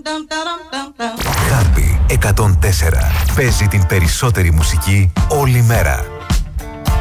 Χάρπι 104. Παίζει την περισσότερη μουσική όλη μέρα.